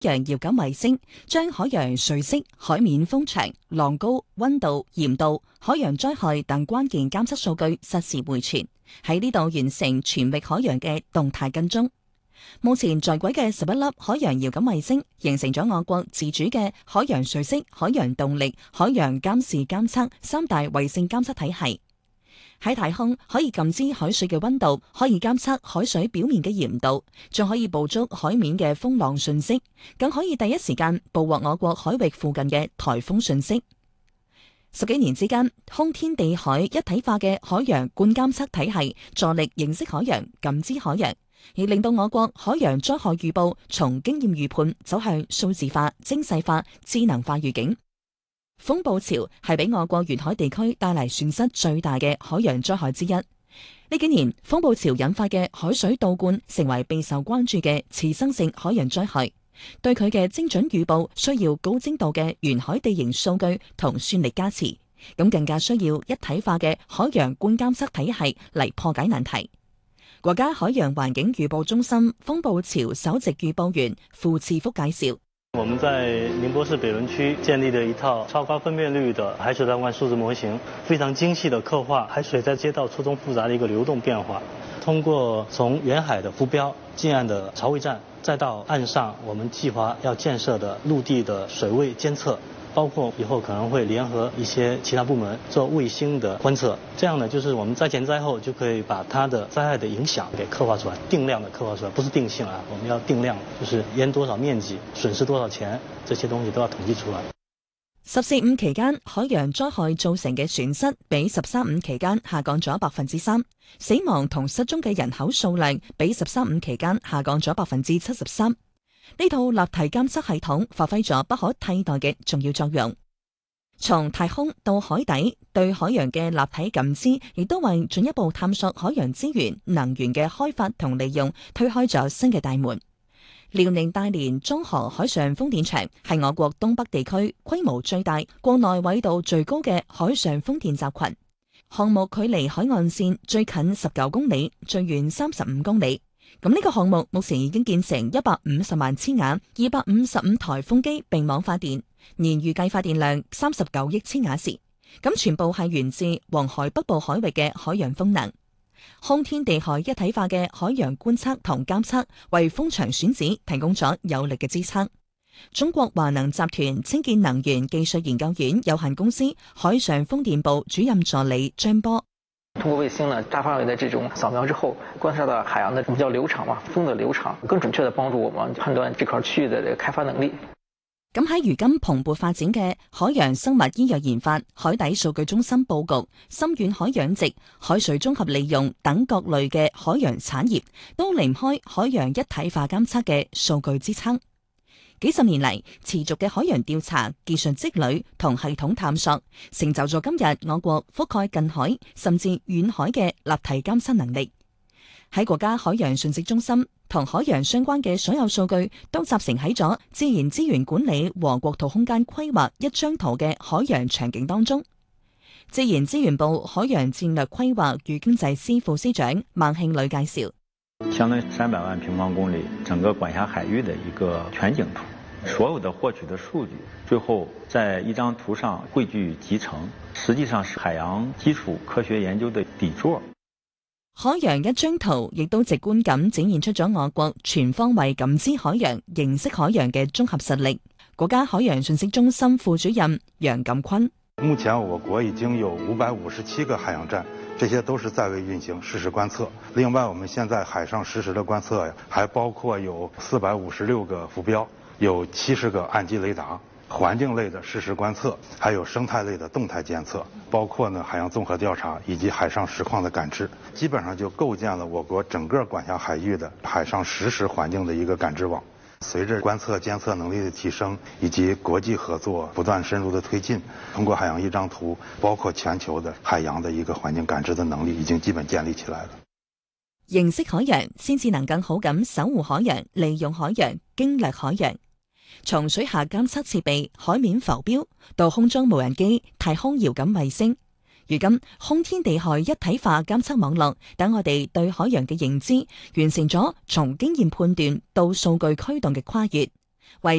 洋遙感衛星將海洋水色、海面風場、浪高、溫度、鹽度、海洋災害等關鍵監測數據實時回傳，喺呢度完成全域海洋嘅動態跟蹤。目前在軌嘅11粒海洋遙感衛星，形成咗我國自主嘅海洋水色、海洋動力、海洋監視監測三大衛星監測體系。喺太空可以感知海水嘅溫度，可以監測海水表面嘅鹽度，仲可以捕捉海面嘅風浪訊息，更可以第一時間捕獲我國海域附近嘅颱風訊息。10幾年之間，空天地海一體化嘅海洋觀監測體系，助力認識海洋、感知海洋，而令到我國海洋災害預報從經驗預判走向數字化、精細化、智能化預警。風暴潮係俾我國沿海地區帶嚟損失最大嘅海洋災害之一。呢幾年，風暴潮引發嘅海水倒灌成為備受關注嘅次生性海洋災害。對佢嘅精準預報，需要高精度嘅沿海地形數據同算力加持，咁更加需要一體化嘅海洋觀監測體系嚟破解難題。國家海洋環境預報中心風暴潮首席預報員傅次福介紹。 我們在寧波市北崙區建立了一套超高分辨率的海水倒灌數字模型，非常精細的刻畫海水在街道初中複雜的一個流動變化。通過從遠海的浮標、近岸的潮位站，再到岸上我們計劃要建設的陸地的水位監測，包括以後可能會聯合一些其他部門做衛星的觀測，這樣呢，就是我們災前災後就可以把它的災害的影響給刻畫出來，定量的刻畫出來，不是定性啊，我們要定量，就是淹多少面積、損失多少錢，這些東西都要統計出來。 十四五期間，海洋災害造成嘅損失比13.5期間下降咗3%，死亡同失蹤嘅人口數量比13.5期間下降咗73%。呢套立體監測系統發揮咗不可替代嘅重要作用，從太空到海底，對海洋嘅立體感知，亦都為進一步探索海洋資源、能源嘅開發同利用推開咗新嘅大門。遼寧大連中河海上風電場係我國東北地區規模最大、國內緯度最高嘅海上風電集群。項目距離海岸線最近19公里，最遠35公里。咁呢個項目目前已經建成150萬千瓦、255台風機並網發電，年預計發電量39億千瓦時。咁全部係源自黃海北部海域嘅海洋風能。空天地海一體化嘅海洋觀測同監測，為風場選址提供咗有力嘅支撐。中國華能集團清潔能源技術研究院有限公司海上風電部主任助理張波。 通過衛星呢，大範圍的這種掃描之後，觀察到海洋的我們叫流場嘛，風的流場，更準確地幫助我們判斷這塊區域的這個開發能力。 咁喺如今蓬勃發展嘅海洋生物醫藥研發、海底數據中心佈局、深遠海養殖、海水綜合利用等各類嘅海洋產業，都離唔開海洋一體化監測嘅數據支撐。幾十年嚟，持續嘅海洋調查、技術積累同系統探索，成就咗今日我國覆蓋近海甚至遠海嘅立體監測能力。喺國家海洋信息中心，同海洋相關嘅所有數據都集成喺咗自然資源管理和國土空間規劃一張圖嘅海洋場景當中。自然資源部海洋戰略規劃與經濟司副司長孟慶磊介紹， 相當於300萬平方公里整個管轄海域的一個全景圖，所有的獲取的數據最後在一張圖上匯聚集成，實際上是海洋基礎科學研究的底座。 海洋一張圖亦都直觀咁展現出咗我國全方位感知海洋、認識海洋嘅綜合實力。國家海洋信息中心副主任楊錦坤： 目前我國已經有557個海洋站，這些都是在位運行實時觀測。另外，我們現在海上實時的觀測還包括有456個浮標，有70個岸基雷達。環境類的實時觀測，還有生態類的動態監測，包括海洋綜合調查以及海上實況的感知，基本上就構建了我國整個管轄海域的海上實時環境的一個感知網。隨着觀測監測能力的提升以及國際合作不斷深入的推進，通過海洋一張圖，包括全球的海洋的一個環境感知的能力已經基本建立起來了。 認識海洋，先至能更好咁守護海洋、利用海洋、經略海洋。從水下監測設備、海面浮標到空中無人機、太空遙感衛星，如今空天地海一體化監測網絡，等我哋對海洋嘅認知完成咗從經驗判斷到數據驅動嘅跨越。